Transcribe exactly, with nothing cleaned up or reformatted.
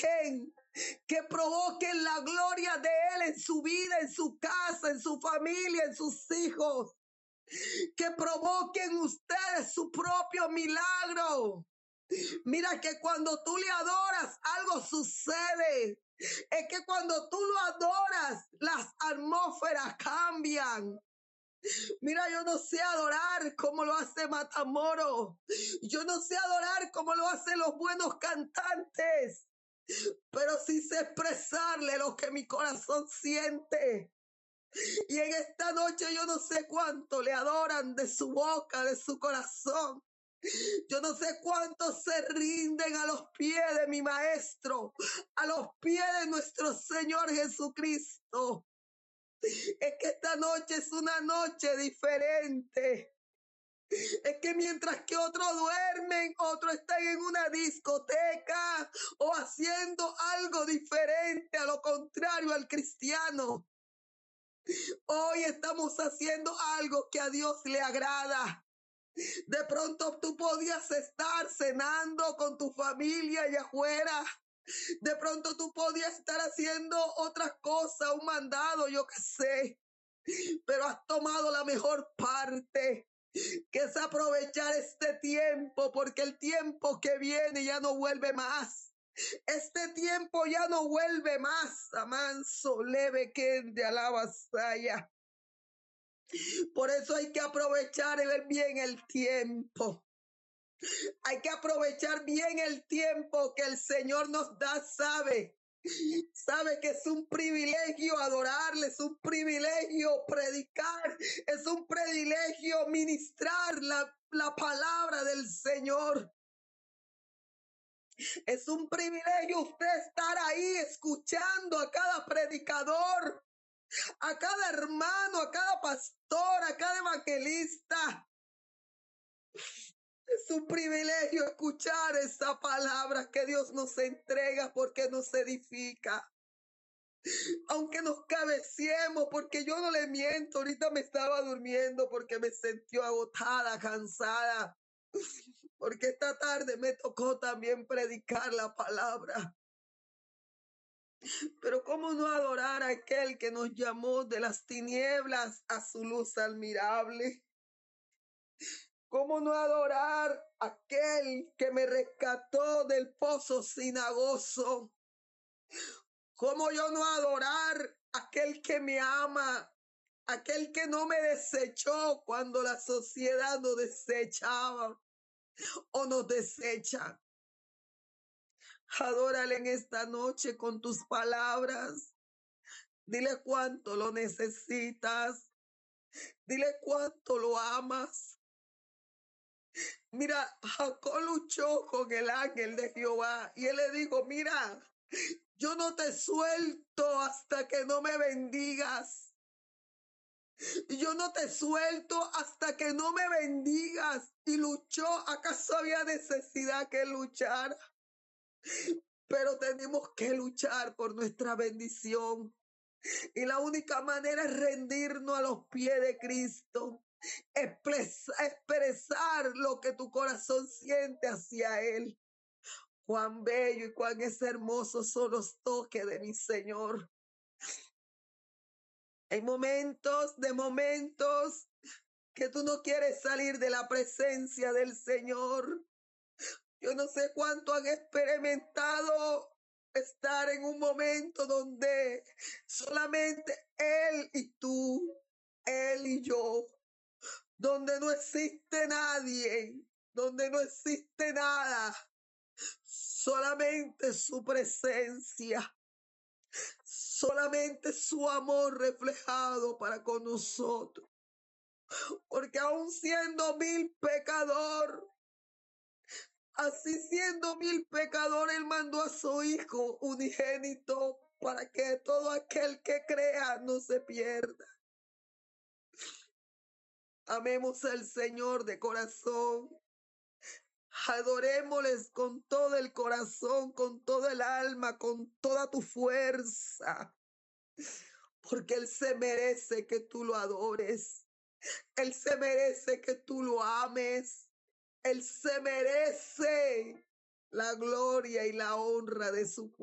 provoquen, que provoquen la gloria de Él en su vida, en su casa, en su familia, en sus hijos. Que provoquen ustedes su propio milagro. Mira que cuando tú le adoras, algo sucede. Es que cuando tú lo adoras, las atmósferas cambian. Mira, yo no sé adorar como lo hace Matamoros. Yo no sé adorar como lo hacen los buenos cantantes. Pero sí sé expresarle lo que mi corazón siente. Y en esta noche yo no sé cuánto le adoran de su boca, de su corazón. Yo no sé cuántos se rinden a los pies de mi maestro, a los pies de nuestro Señor Jesucristo. Es que esta noche es una noche diferente. Es que mientras que otros duermen, otros están en una discoteca o haciendo algo diferente a lo contrario al cristiano. Hoy estamos haciendo algo que a Dios le agrada. De pronto tú podías estar cenando con tu familia allá afuera. De pronto tú podías estar haciendo otras cosas, un mandado, yo qué sé. Pero has tomado la mejor parte, que es aprovechar este tiempo, porque el tiempo que viene ya no vuelve más. Este tiempo ya no vuelve más. Amanso, leve que de alabasaya. Por eso hay que aprovechar y ver bien el tiempo. Hay que aprovechar bien el tiempo que el Señor nos da, sabe. Sabe que es un privilegio adorarle, es un privilegio predicar, es un privilegio ministrar la, la palabra del Señor. Es un privilegio usted estar ahí escuchando a cada predicador, a cada hermano, a cada pastor, a cada evangelista. Es un privilegio escuchar esa palabra que Dios nos entrega porque nos edifica. Aunque nos cabeciemos, porque yo no le miento, ahorita me estaba durmiendo porque me sentí agotada, cansada. Porque esta tarde me tocó también predicar la palabra. Pero cómo no adorar a aquel que nos llamó de las tinieblas a su luz admirable. ¿Cómo no adorar a aquel que me rescató del pozo cenagoso? ¿Cómo yo no adorar a aquel que me ama? Aquel que no me desechó cuando la sociedad nos desechaba o nos desecha. Adórale en esta noche con tus palabras. Dile cuánto lo necesitas. Dile cuánto lo amas. Mira, Jacob luchó con el ángel de Jehová y él le dijo, mira, yo no te suelto hasta que no me bendigas. Yo no te suelto hasta que no me bendigas. Y luchó. ¿Acaso había necesidad que luchara? Pero tenemos que luchar por nuestra bendición. Y la única manera es rendirnos a los pies de Cristo. Expresar lo que tu corazón siente hacia Él. Cuán bello y cuán es hermoso son los toques de mi Señor. Hay momentos de momentos que tú no quieres salir de la presencia del Señor. Yo no sé cuánto han experimentado estar en un momento donde solamente Él y tú, Él y yo, donde no existe nadie, donde no existe nada, solamente su presencia. Solamente su amor reflejado para con nosotros. Porque aún siendo mil pecador, así siendo mil pecador, Él mandó a su Hijo unigénito para que todo aquel que crea no se pierda. Amemos al Señor de corazón. Adorémosles con todo el corazón, con todo el alma, con toda tu fuerza. Porque Él se merece que tú lo adores. Él se merece que tú lo ames. Él se merece la gloria y la honra de su